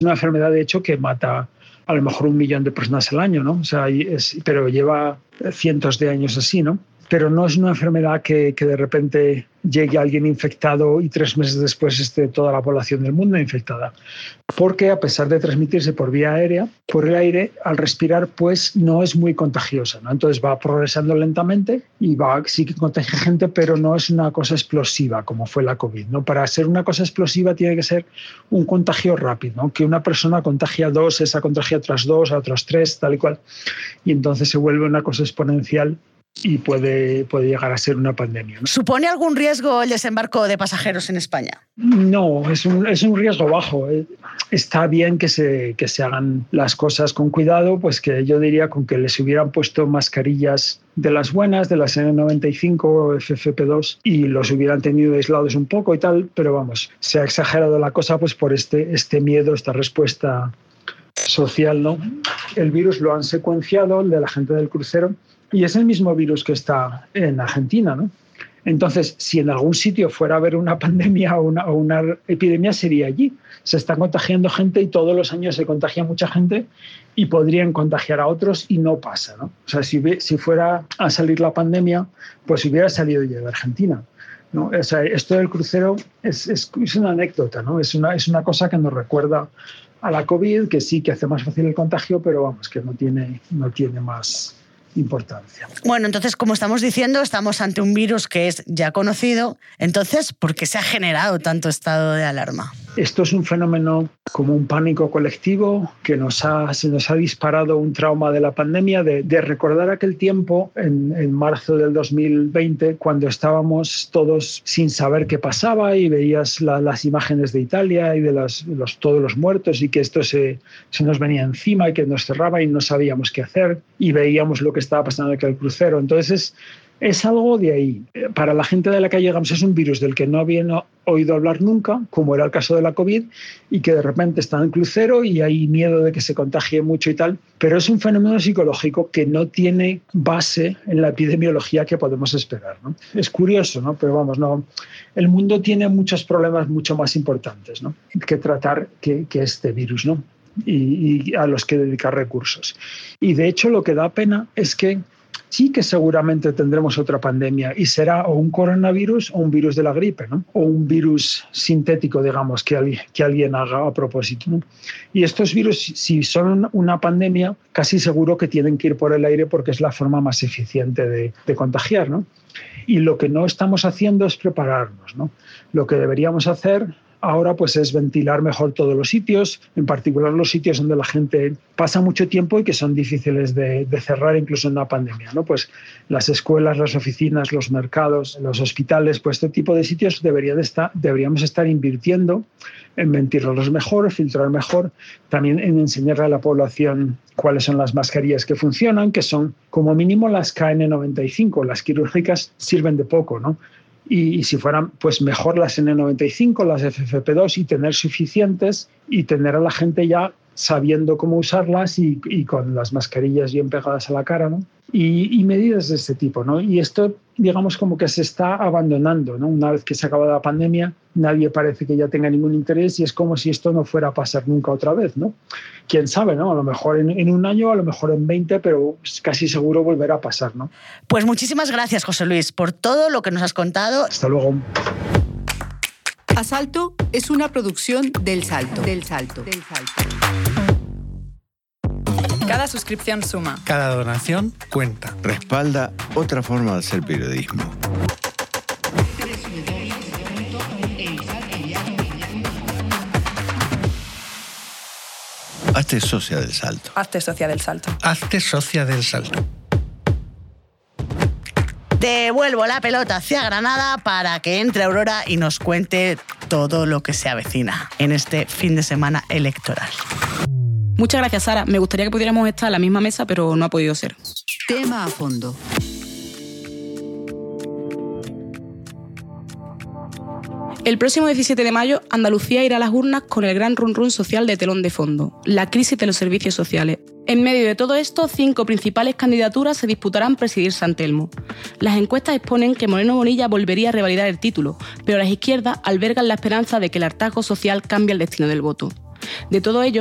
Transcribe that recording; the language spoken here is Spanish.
una enfermedad, de hecho, que mata a lo mejor 1 millón de personas al año, ¿no? O sea, pero lleva cientos de años así, ¿no? Pero no es una enfermedad que de repente llegue alguien infectado y 3 meses después esté toda la población del mundo infectada. Porque a pesar de transmitirse por vía aérea, por el aire, al respirar, pues no es muy contagiosa, ¿no? Entonces va progresando lentamente y sí que contagia gente, pero no es una cosa explosiva como fue la COVID, ¿no? Para ser una cosa explosiva tiene que ser un contagio rápido, ¿no? Que una persona contagia a 2, esa contagia a otras 2, a otros 3, tal y cual. Y entonces se vuelve una cosa exponencial y puede llegar a ser una pandemia, ¿no? ¿Supone algún riesgo el desembarco de pasajeros en España? No, es un riesgo bajo. Está bien que se hagan las cosas con cuidado, pues que yo diría con que les hubieran puesto mascarillas de las buenas, de las N95 o FFP2, y los hubieran tenido aislados un poco y tal, pero vamos, se ha exagerado la cosa pues por este miedo, esta respuesta social, ¿no? El virus lo han secuenciado, el de la gente del crucero, y es el mismo virus que está en Argentina, ¿no? Entonces, si en algún sitio fuera a haber una pandemia o una epidemia, sería allí. Se está contagiando gente y todos los años se contagia mucha gente y podrían contagiar a otros y no pasa, ¿no? O sea, si fuera a salir la pandemia, pues hubiera salido ya de Argentina, ¿no? O sea, esto del crucero es una anécdota, ¿no? Es una cosa que nos recuerda a la COVID, que sí que hace más fácil el contagio, pero vamos, que no tiene más importancia. Bueno, entonces, como estamos diciendo, estamos ante un virus que es ya conocido. Entonces, ¿por qué se ha generado tanto estado de alarma? Esto es un fenómeno como un pánico colectivo que se nos ha disparado un trauma de la pandemia, de recordar aquel tiempo en marzo del 2020, cuando estábamos todos sin saber qué pasaba y veías las imágenes de Italia y de todos los muertos y que esto se nos venía encima y que nos cerraba y no sabíamos qué hacer y veíamos lo que estaba pasando en aquel crucero. Entonces es algo de ahí. Para la gente de la que llegamos es un virus del que no habían oído hablar nunca, como era el caso de la COVID, y que de repente está en el crucero y hay miedo de que se contagie mucho y tal, pero es un fenómeno psicológico que no tiene base en la epidemiología que podemos esperar, ¿no? Es curioso, ¿no? Pero vamos, no. El mundo tiene muchos problemas mucho más importantes, ¿no?, que tratar que este virus, ¿no?, y a los que dedicar recursos. Y de hecho lo que da pena es que sí que seguramente tendremos otra pandemia y será o un coronavirus o un virus de la gripe, ¿no?, o un virus sintético, digamos, que alguien haga a propósito, ¿no? Y estos virus, si son una pandemia, casi seguro que tienen que ir por el aire porque es la forma más eficiente de contagiar, ¿no? Y lo que no estamos haciendo es prepararnos, ¿no? Lo que deberíamos hacer ahora pues es ventilar mejor todos los sitios, en particular los sitios donde la gente pasa mucho tiempo y que son difíciles de cerrar incluso en una pandemia, ¿no? Pues las escuelas, las oficinas, los mercados, los hospitales, pues este tipo de sitios deberíamos estar invirtiendo en ventilarlos mejor, filtrar mejor, también en enseñarle a la población cuáles son las mascarillas que funcionan, que son como mínimo las KN95, las quirúrgicas sirven de poco, ¿no? Y si fueran pues mejor las N95, las FFP2 y tener suficientes y tener a la gente ya sabiendo cómo usarlas y con las mascarillas bien pegadas a la cara, ¿no? Y medidas de este tipo, ¿no? Y esto, digamos, como que se está abandonando, ¿no? Una vez que se acaba la pandemia, nadie parece que ya tenga ningún interés y es como si esto no fuera a pasar nunca otra vez, ¿no? Quién sabe, ¿no? A lo mejor en un año, a lo mejor en 20, pero casi seguro volverá a pasar, ¿no? Pues muchísimas gracias, José Luis, por todo lo que nos has contado. Hasta luego. Asalto es una producción del Salto. Cada suscripción suma. Cada donación cuenta. Respalda otra forma de hacer periodismo. Hazte socia del Salto. Hazte socia del Salto. Hazte socia del Salto. Devuelvo la pelota hacia Granada para que entre Aurora y nos cuente todo lo que se avecina en este fin de semana electoral. Muchas gracias, Sara. Me gustaría que pudiéramos estar a la misma mesa, pero no ha podido ser. Tema a fondo. El próximo 17 de mayo, Andalucía irá a las urnas con el gran run run social de telón de fondo, la crisis de los servicios sociales. En medio de todo esto, 5 principales candidaturas se disputarán presidir San Telmo. Las encuestas exponen que Moreno Bonilla volvería a revalidar el título, pero las izquierdas albergan la esperanza de que el hartazgo social cambie el destino del voto. De todo ello